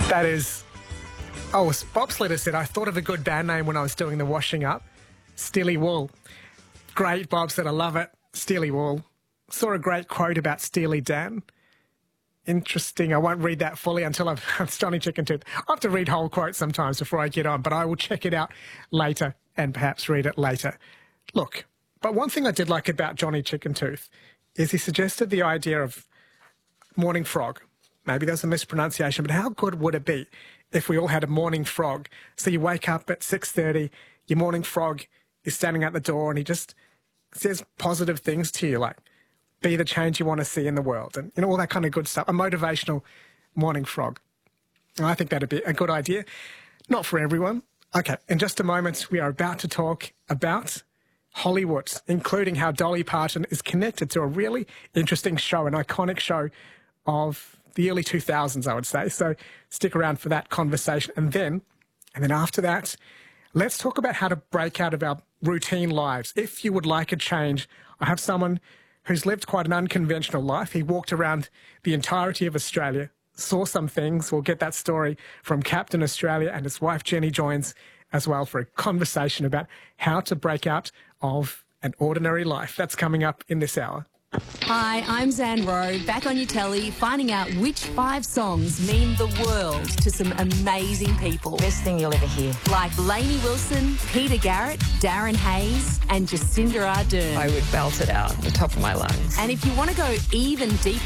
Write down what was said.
That is... Oh, as Bob Slater said, I thought of a good band name when I was doing the washing up. Steely Wool. Great, Bob said, I love it. Steely Wool. Saw a great quote about Steely Dan. Interesting. I won't read that fully until it's Johnny Chicken Tooth. I have to read whole quotes sometimes before I get on, but I will check it out later and perhaps read it later. Look, but one thing I did like about Johnny Chicken Tooth is he suggested the idea of morning frog. Maybe there's a mispronunciation, but how good would it be if we all had a morning frog? So you wake up at 6:30, your morning frog is standing at the door and he just says positive things to you, like be the change you want to see in the world and all that kind of good stuff. A motivational morning frog. And I think that'd be a good idea. Not for everyone. Okay, in just a moment, we are about to talk about Hollywood, including how Dolly Parton is connected to a really interesting show, an iconic show of the early 2000s, I would say. So stick around for that conversation. And then after that, let's talk about how to break out of our routine lives. If you would like a change, I have someone who's lived quite an unconventional life. He walked around the entirety of Australia, saw some things. We'll get that story from Captain Australia, and his wife Jenny joins as well for a conversation about how to break out of an ordinary life. That's coming up in this hour. Hi, I'm Zan Rowe, back on your telly, finding out which 5 songs mean the world to some amazing people. Best thing you'll ever hear. Like Lainey Wilson, Peter Garrett, Darren Hayes and Jacinda Ardern. I would belt it out at the top of my lungs. And if you want to go even deeper,